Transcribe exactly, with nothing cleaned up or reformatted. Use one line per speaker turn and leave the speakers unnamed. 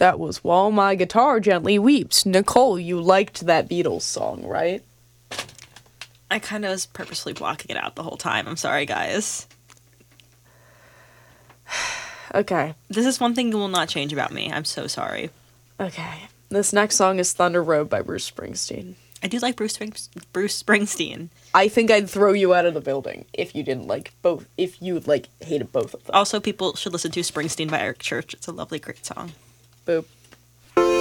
That was While My Guitar Gently Weeps. Nicole, you liked that Beatles song, right?
I kind of was purposely blocking it out the whole time. I'm sorry, guys.
Okay.
This is one thing you will not change about me. I'm so sorry.
Okay. This next song is Thunder Road by Bruce Springsteen.
I do like Bruce Spring- Bruce Springsteen.
I think I'd throw you out of the building if you didn't like both, if you, like, hated both of them.
Also, people should listen to Springsteen by Eric Church. It's a lovely, great song.
Boop.